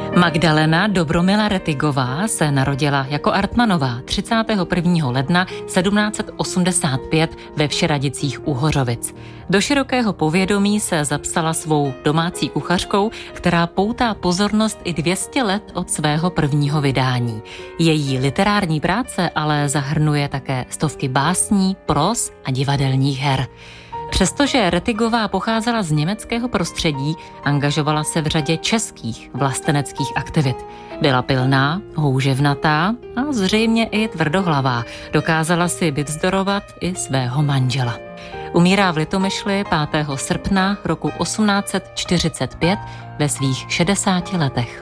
Magdalena Dobromila Rettigová se narodila jako Artmanová 31. ledna 1785 ve Všeradicích u Hořovic. Do širokého povědomí se zapsala svou domácí kuchařkou, která poutá pozornost i 200 let od svého prvního vydání. Její literární práce ale zahrnuje také stovky básní, pros a divadelních her. Přestože Rettigová pocházela z německého prostředí, angažovala se v řadě českých vlasteneckých aktivit. Byla pilná, houževnatá a zřejmě i tvrdohlavá. Dokázala si vyvzdorovat i svého manžela. Umírá v Litomyšli 5. srpna roku 1845 ve svých 60 letech.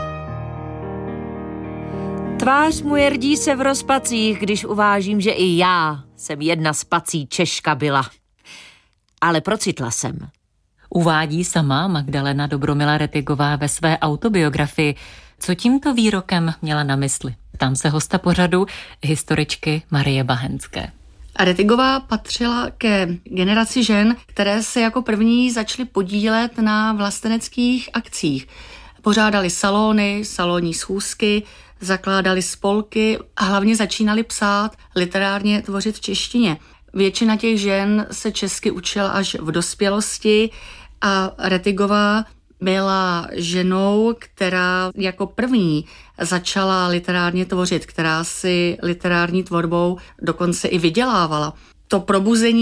Tvář mu rdí se v rozpacích, když uvážím, že i já jsem jedna z pací Češka byla. Ale procitla jsem. Uvádí sama Magdalena Dobromila Rettigová ve své autobiografii. Co tímto výrokem měla na mysli? Ptám se hosta pořadu, historičky Marie Bahenské. Rettigová patřila ke generaci žen, které se jako první začaly podílet na vlasteneckých akcích. Pořádali salony, salonní schůzky, zakládali spolky a hlavně začínali psát, literárně tvořit v češtině. Většina těch žen se česky učila až v dospělosti a Rettigová byla ženou, která jako první začala literárně tvořit, která si literární tvorbou dokonce i vydělávala. To probuzení